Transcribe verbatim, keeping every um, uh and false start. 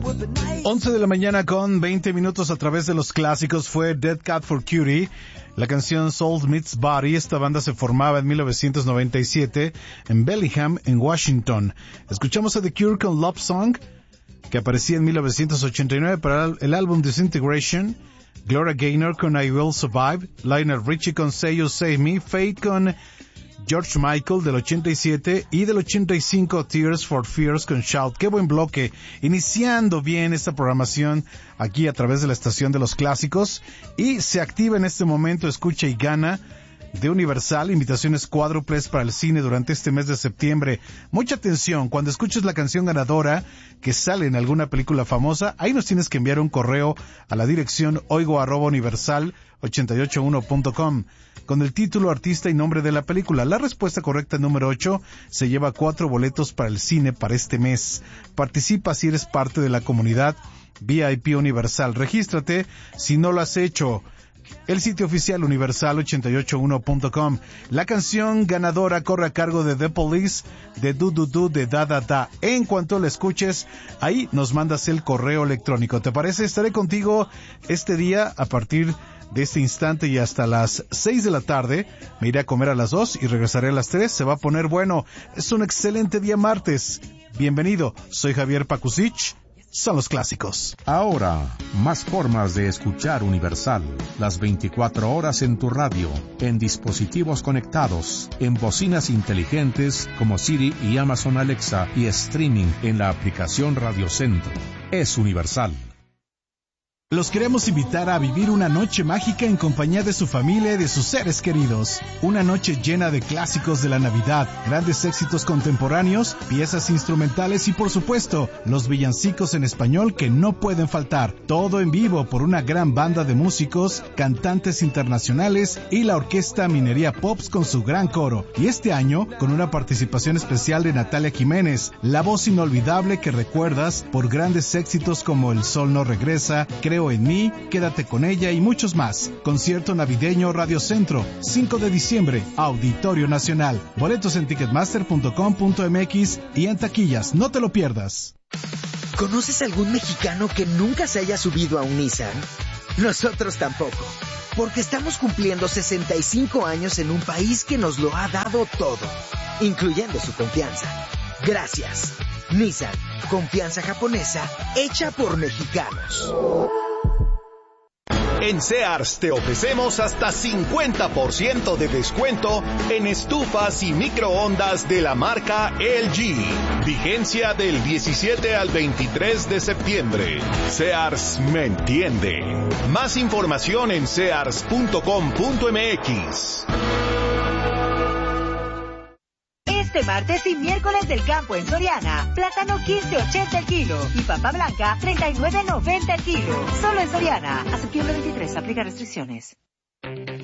once de la mañana con veinte minutos a través de los clásicos fue Dead Cat for Cutie, la canción Soul Meets Body. Esta banda se formaba en mil novecientos noventa y siete en Bellingham, en Washington. Escuchamos a The Cure con Love Song, que aparecía en mil novecientos ochenta y nueve para el álbum Disintegration. Gloria Gaynor con I Will Survive, Lionel Richie con Say You Save Me, Fate con George Michael del ochenta y siete y del ochenta y cinco Tears for Fears con Shout. Qué buen bloque, iniciando bien esta programación aquí a través de la estación de los clásicos, y se activa en este momento Escucha y Gana de Universal, invitaciones cuádruples para el cine durante este mes de septiembre. Mucha atención, cuando escuches la canción ganadora que sale en alguna película famosa, ahí nos tienes que enviar un correo a la dirección oigo arroba universal ochenta y ocho uno punto com con el título, artista y nombre de la película. La respuesta correcta número ocho se lleva cuatro boletos para el cine para este mes. Participa si eres parte de la comunidad V I P Universal. Regístrate si no lo has hecho. El sitio oficial universal ochenta y ocho uno punto com. La canción ganadora corre a cargo de The Police, de Du Du Du, de Da Da Da. En cuanto la escuches, ahí nos mandas el correo electrónico. ¿Te parece? Estaré contigo este día a partir de este instante y hasta las seis de la tarde. Me iré a comer a las dos y regresaré a las tres. Se va a poner bueno. Es un excelente día martes. Bienvenido. Soy Javier Pakusich. Son los clásicos. Ahora, más formas de escuchar Universal. Las veinticuatro horas en tu radio, en dispositivos conectados, en bocinas inteligentes como Siri y Amazon Alexa, y streaming en la aplicación Radio Centro. Es Universal. Los queremos invitar a vivir una noche mágica en compañía de su familia y de sus seres queridos. Una noche llena de clásicos de la Navidad, grandes éxitos contemporáneos, piezas instrumentales y, por supuesto, los villancicos en español que no pueden faltar. Todo en vivo por una gran banda de músicos, cantantes internacionales y la orquesta Minería Pops con su gran coro. Y este año, con una participación especial de Natalia Jiménez, la voz inolvidable que recuerdas por grandes éxitos como El Sol No Regresa, Creo en mí, Quédate con ella y muchos más. Concierto navideño Radio Centro, cinco de diciembre, Auditorio Nacional. Boletos en ticketmaster punto com punto m x y en taquillas, no te lo pierdas. ¿Conoces algún mexicano que nunca se haya subido a un Nissan? Nosotros tampoco, porque estamos cumpliendo sesenta y cinco años en un país que nos lo ha dado todo, incluyendo su confianza. Gracias. Nissan, confianza japonesa hecha por mexicanos. En Sears te ofrecemos hasta cincuenta por ciento de descuento en estufas y microondas de la marca L G. Vigencia del diecisiete al veintitrés de septiembre. Sears me entiende. Más información en sears punto com punto m x. Este martes y miércoles del campo en Soriana, plátano quince ochenta el kilo y papa blanca treinta y nueve noventa el kilo. Solo en Soriana. A septiembre veintitrés, aplica restricciones.